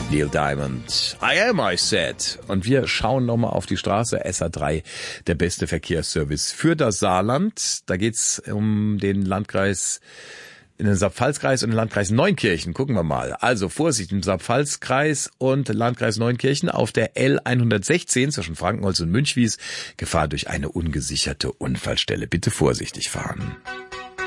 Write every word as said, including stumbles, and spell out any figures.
Neil Diamond, I am, I said. Und wir schauen nochmal auf die Straße, S A drei, der beste Verkehrsservice für das Saarland. Da geht's um den Landkreis, in den Saarpfalzkreis und den Landkreis Neunkirchen. Gucken wir mal. Also Vorsicht, im Saarpfalzkreis und Landkreis Neunkirchen auf der L hundertsechzehn zwischen Frankenholz und Münchwies. Gefahr durch eine ungesicherte Unfallstelle. Bitte vorsichtig fahren.